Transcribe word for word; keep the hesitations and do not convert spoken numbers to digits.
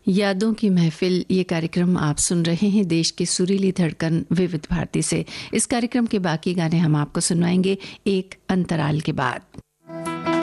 यादों की महफिल, ये कार्यक्रम आप सुन रहे हैं देश की सुरीली धड़कन विविध भारती से। इस कार्यक्रम के बाकी गाने हम आपको सुनवाएंगे एक अंतराल के बाद।